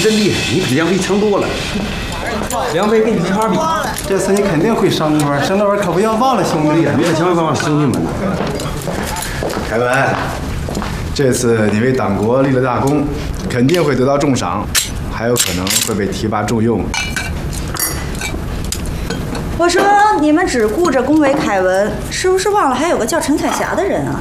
真厉害，你比梁飞强多了。 梁飞跟你没法比。 这次你肯定会升官，升那玩意儿可不要忘了兄弟。 你可千万别忘了兄弟们。 凯文，这次你为党国立了大功，肯定会得到重赏，还有可能会被提拔重用。 我说你们只顾着恭维凯文，是不是忘了还有个叫陈彩霞的人啊？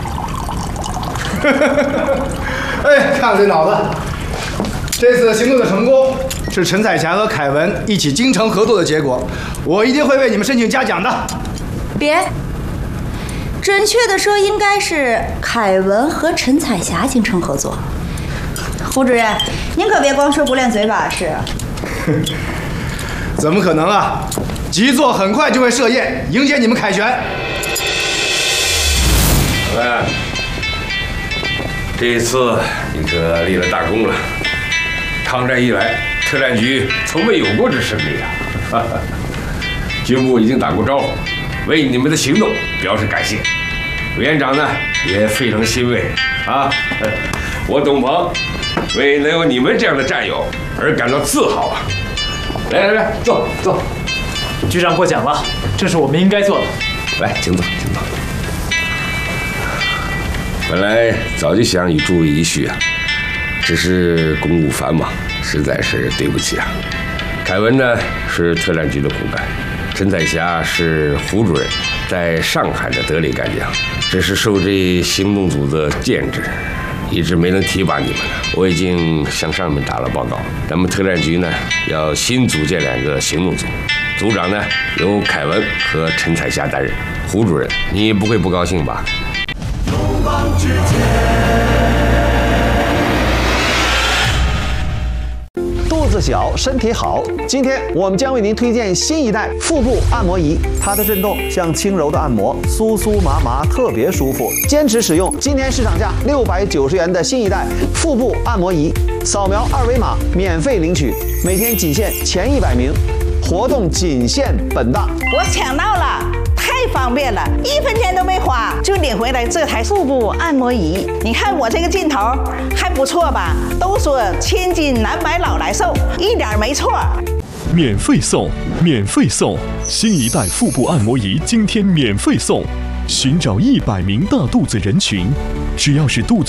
哎，看了这脑子！这次行动的成功是陈彩霞和凯文一起精诚合作的结果，我一定会为你们申请嘉奖的。 别，准确的说应该是凯文和陈彩霞精诚合作。胡主任，您可别光说不练嘴把式。 怎么可能啊！吉作很快就会设宴迎接你们凯旋。 凯文，这一次你可立了大功了。抗战以来，特战局从未有过这胜利啊！军部已经打过招呼，为你们的行动表示感谢。委员长呢也非常欣慰啊！我董鹏为能有你们这样的战友而感到自豪啊！来，坐。 局长过奖了，这是我们应该做的。 来，请坐。本来早就想以诸位一叙啊。只是公务繁忙，实在是对不起啊。凯文呢是特战局的骨干，陈彩霞是胡主任在上海的得力干将，只是受这行动组的建制，一直没能提拔你们。我已经向上面打了报告，咱们特战局呢要新组建2个行动组，组长呢由凯文和陈彩霞担任。胡主任，你不会不高兴吧？ 勇往直前。 肚子小，身体好。今天我们将为您推荐新一代腹部按摩仪，它的震动像轻柔的按摩，酥酥麻麻，特别舒服。坚持使用今天市场价690元的新一代腹部按摩仪，扫描2维码免费领取，每天仅限前100名，活动仅限本大。 我抢到了！太方便了，1分钱都没花就领回来这台腹部按摩仪。你看我这个劲头还不错吧？都说千金难买老来瘦，一点没错。 免费送！新一代腹部按摩仪今天免费送！寻找100名大肚子人群，只要是肚子